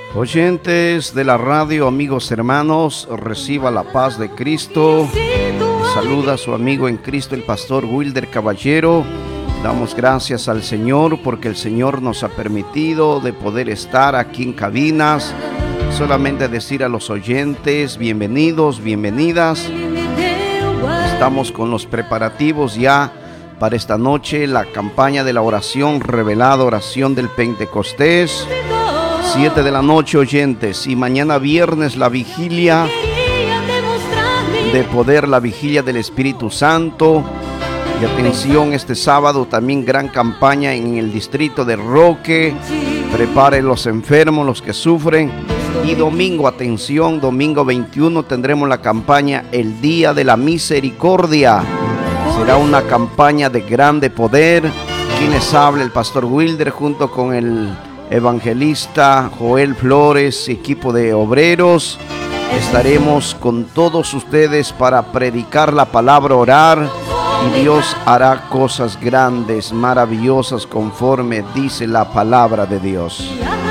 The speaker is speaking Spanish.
Oyentes de la radio, amigos hermanos, reciba la paz de Cristo. Saluda a su amigo en Cristo, el pastor Wilder Caballero. Damos gracias al Señor porque el Señor nos ha permitido de poder estar aquí en cabinas. Solamente decir a los oyentes, bienvenidos, bienvenidas. Estamos con los preparativos ya para esta noche, la campaña de la oración revelada, oración del Pentecostés. 7 de la noche, oyentes, y mañana viernes la vigilia de poder, la vigilia del Espíritu Santo. Y atención, este sábado también gran campaña en el distrito de Roque. Preparen los enfermos, los que sufren. Y domingo, atención, domingo 21 tendremos la campaña El Día de la Misericordia. Será una campaña de grande poder. Quien les habla, el pastor Wilder, junto con el evangelista Joel Flores, equipo de obreros. Estaremos con todos ustedes para predicar la palabra, orar, y Dios hará cosas grandes, maravillosas, conforme dice la palabra de Dios.